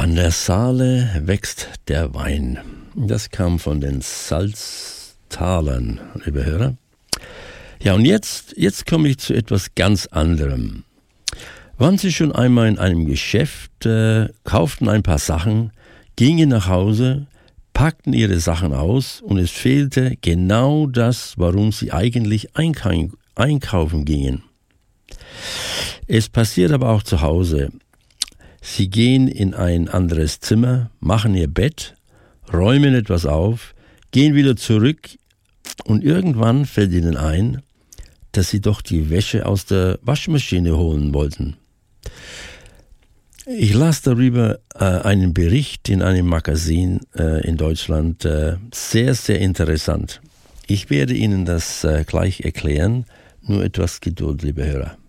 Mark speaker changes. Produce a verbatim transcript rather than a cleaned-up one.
Speaker 1: An der Saale wächst der Wein. Das kam von den Salztalern, liebe Hörer. Ja, und jetzt, jetzt komme ich zu etwas ganz anderem. Waren Sie schon einmal in einem Geschäft, äh, kauften ein paar Sachen, gingen nach Hause, packten Ihre Sachen aus und es fehlte genau das, warum Sie eigentlich einkau- einkaufen gingen. Es passiert aber auch zu Hause. Sie gehen in ein anderes Zimmer, machen Ihr Bett, räumen etwas auf, gehen wieder zurück und irgendwann fällt Ihnen ein, dass Sie doch die Wäsche aus der Waschmaschine holen wollten. Ich las darüber äh, einen Bericht in einem Magazin äh, in Deutschland, äh, sehr, sehr interessant. Ich werde Ihnen das äh, gleich erklären, nur etwas Geduld, liebe Hörer.